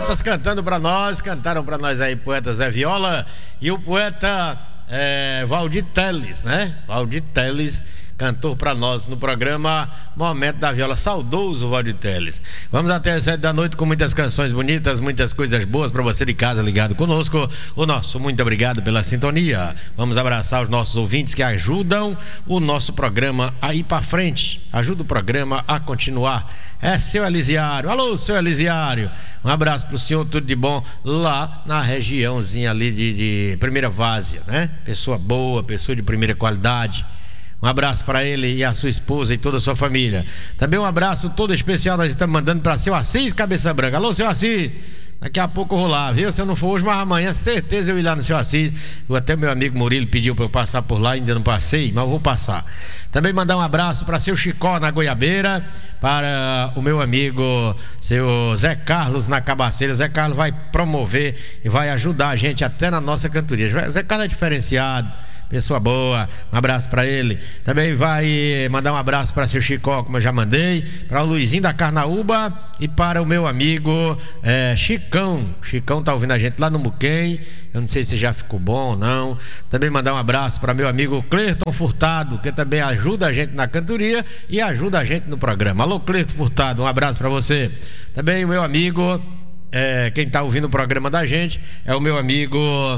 poetas cantando pra nós, cantaram pra nós aí, poeta Zé Viola e o poeta Valdir Teles, né? Valdir Teles cantor pra nós no programa Momento da Viola. Saudoso Valdir Teles. Vamos até às 7 da noite com muitas canções bonitas, muitas coisas boas pra você de casa ligado conosco. O nosso muito obrigado pela sintonia. Vamos abraçar os nossos ouvintes que ajudam o nosso programa a ir pra frente, ajuda o programa a continuar. É seu Elisiário. Alô, seu Elisiário. Um abraço pro senhor, tudo de bom lá na regiãozinha ali de Primeira Várzea, né? Pessoa boa, pessoa de primeira qualidade. Um abraço para ele e a sua esposa e toda a sua família. Também um abraço todo especial nós estamos mandando para seu Assis Cabeça Branca. Alô, seu Assis. Daqui a pouco eu vou lá, viu? Se eu não for hoje, mas amanhã, certeza eu ir lá no seu Assis. Até meu amigo Murilo pediu para eu passar por lá, ainda não passei, mas eu vou passar. Também mandar um abraço para seu Chicó na Goiabeira, para o meu amigo seu Zé Carlos na Cabaceira. Zé Carlos vai promover e vai ajudar a gente até na nossa cantoria. Zé Carlos é diferenciado, pessoa boa, um abraço pra ele. Também vai mandar um abraço para seu Chicó, como eu já mandei, para o Luizinho da Carnaúba e para o meu amigo Chicão. Chicão tá ouvindo a gente lá no Muquem. Eu não sei se já ficou bom ou não. Também mandar um abraço para meu amigo Clerton Furtado, que também ajuda a gente na cantoria e ajuda a gente no programa. Alô, Clerton Furtado, um abraço para você. Também o meu amigo, quem tá ouvindo o programa da gente é o meu amigo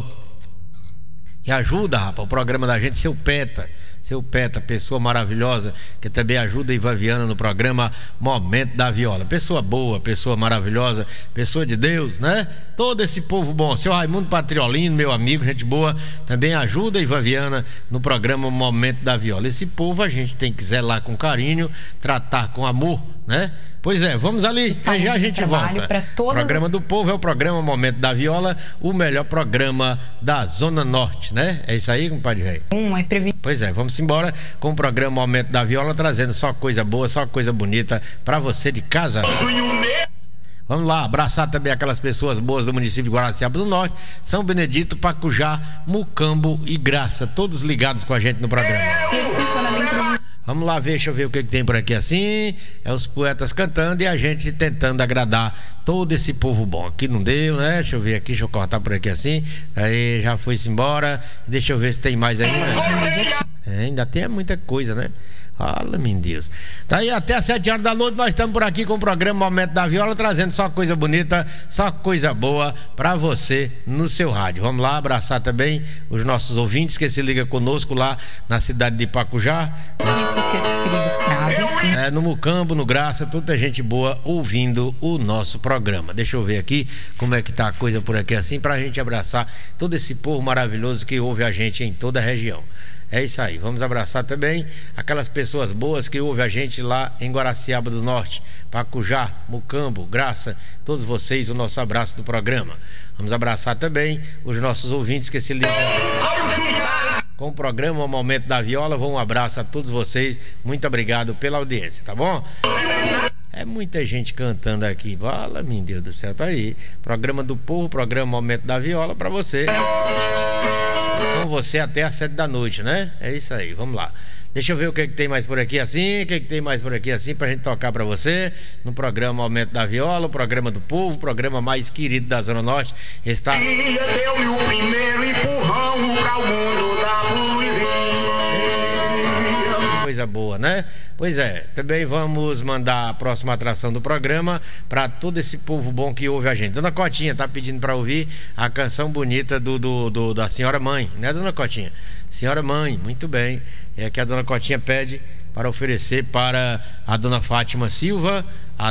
que ajuda, rapaz, o programa da gente, seu Peta, pessoa maravilhosa, que também ajuda a Ivan Viana no programa Momento da Viola. Pessoa boa, pessoa maravilhosa, pessoa de Deus, né? Todo esse povo bom. Seu Raimundo Patriolino, meu amigo, gente boa, também ajuda a Ivan Viana no programa Momento da Viola. Esse povo a gente tem que zelar com carinho, tratar com amor, né? Pois é, vamos ali, já a gente volta. O programa do povo é o programa Momento da Viola, o melhor programa da Zona Norte, né? É isso aí, compadre Rei? Pois é, vamos embora com o programa Momento da Viola, trazendo só coisa boa, só coisa bonita pra você de casa. Vamos lá, abraçar também aquelas pessoas boas do município de Guaraciaba do Norte, São Benedito, Pacujá, Mucambo e Graça, todos ligados com a gente no programa. Vamos lá ver, deixa eu ver o que tem por aqui assim. É os poetas cantando e a gente tentando agradar todo esse povo bom. Aqui não deu, né? Deixa eu ver aqui, deixa eu cortar por aqui assim. Aí já foi-se embora. Deixa eu ver se tem mais ainda. Ainda tem muita coisa, né? Fala, meu Deus. Tá aí, até às 7 horas da noite nós estamos por aqui com o programa Momento da Viola, trazendo só coisa bonita, só coisa boa pra você no seu rádio. Vamos lá abraçar também os nossos ouvintes que se ligam conosco lá na cidade de Pacujá. Os riscos que esses perigos trazem. No Mucambo, no Graça, toda gente boa ouvindo o nosso programa. Deixa eu ver aqui como é que tá a coisa por aqui assim, pra gente abraçar todo esse povo maravilhoso que ouve a gente em toda a região. É isso aí, vamos abraçar também aquelas pessoas boas que ouvem a gente lá em Guaraciaba do Norte, Pacujá, Mucambo, Graça, todos vocês, o nosso abraço do programa. Vamos abraçar também os nossos ouvintes que se ligam com o programa Momento da Viola. Um abraço a todos vocês, muito obrigado pela audiência, tá bom? É muita gente cantando aqui, fala, meu Deus do céu, tá aí. Programa do povo, programa Momento da Viola pra você. Com você até às 7 da noite, né? É isso aí, vamos lá. Deixa eu ver o que tem mais por aqui assim, pra gente tocar pra você no programa Momento da Viola, o programa do povo, o programa mais querido da Zona Norte. Está... Deu-me o primeiro empurrão pra o mundo da poesia. Coisa boa, né? Pois é, também vamos mandar a próxima atração do programa para todo esse povo bom que ouve a gente. Dona Cotinha tá pedindo para ouvir a canção bonita da Senhora Mãe, né, Dona Cotinha? Senhora Mãe, muito bem. É que a Dona Cotinha pede para oferecer para a Dona Fátima Silva,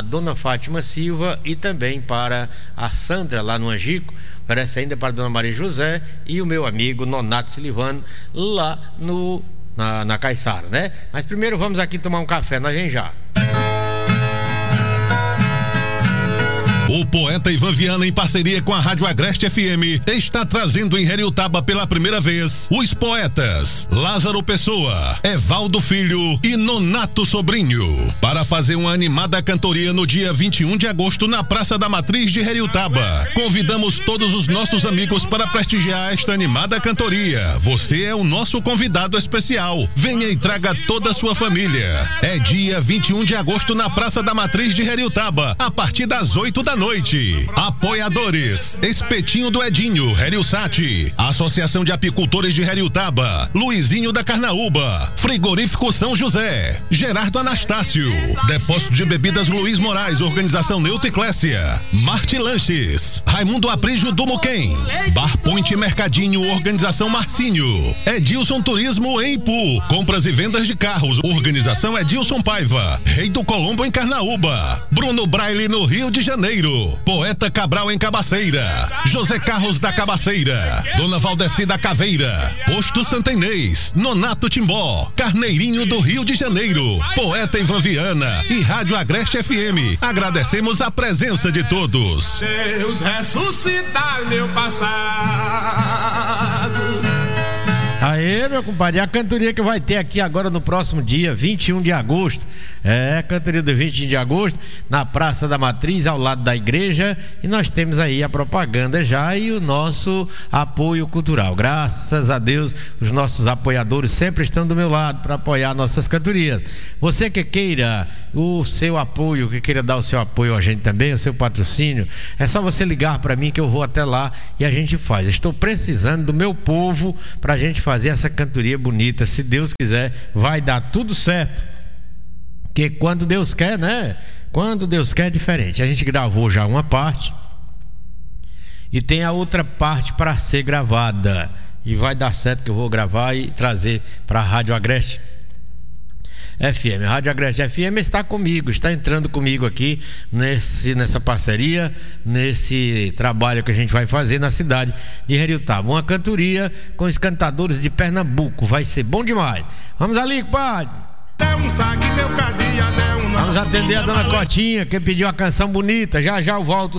e também para a Sandra lá no Angico. Oferece ainda para a Dona Maria José e o meu amigo Nonato Silvano lá na Caiçara, né? Mas primeiro vamos aqui tomar um café, nós vem já. O poeta Ivan Viana, em parceria com a Rádio Agreste FM, está trazendo em Heriotaba pela primeira vez os poetas Lázaro Pessoa, Evaldo Filho e Nonato Sobrinho, para fazer uma animada cantoria no dia 21 de agosto na Praça da Matriz de Heriotaba. Convidamos todos os nossos amigos para prestigiar esta animada cantoria. Você é o nosso convidado especial. Venha e traga toda a sua família. É dia 21 de agosto na Praça da Matriz de Heriotaba, a partir das 8 da noite. noite. Apoiadores: Espetinho do Edinho, Heriusati, Associação de Apicultores de Heriutaba, Luizinho da Carnaúba, Frigorífico São José, Gerardo Anastácio, Depósito de Bebidas Luiz Moraes, Organização Neuta e Clécia, Marte Lanches, Raimundo Aprígio do Muquem, Bar Point Mercadinho, Organização Marcinho, Edilson Turismo em Ipu, compras e vendas de carros, Organização Edilson Paiva, Rei do Colombo em Carnaúba, Bruno Braille no Rio de Janeiro, Poeta Cabral em Cabaceira, José Carlos da Cabaceira, Dona Valdeci da Caveira, Posto Santa Inês, Nonato Timbó, Carneirinho do Rio de Janeiro, Poeta Ivan Viana e Rádio Agreste FM. Agradecemos a presença de todos. Deus ressuscitar meu passado. Aê, meu compadre, a cantoria que vai ter aqui agora no próximo dia 21 de agosto, cantoria do 21 de agosto, na Praça da Matriz, ao lado da igreja, e nós temos aí a propaganda já e o nosso apoio cultural. Graças a Deus, os nossos apoiadores sempre estão do meu lado para apoiar nossas cantorias. Você que queira o seu apoio, que queira dar o seu apoio a gente também, o seu patrocínio, é só você ligar para mim que eu vou até lá e a gente faz. Estou precisando do meu povo pra gente fazer essa cantoria bonita. Se Deus quiser, vai dar tudo certo, porque quando Deus quer, né? Quando Deus quer é diferente. A gente gravou já uma parte e tem a outra parte para ser gravada, e vai dar certo que eu vou gravar e trazer para a Rádio Agreste FM. A Rádio Agreste FM está comigo, está entrando comigo aqui nessa parceria, nesse trabalho que a gente vai fazer na cidade de Heriutaba. Uma cantoria com os cantadores de Pernambuco, vai ser bom demais. Vamos ali, compadre. Vamos atender a Dona Cotinha, que pediu uma canção bonita. Já já eu volto.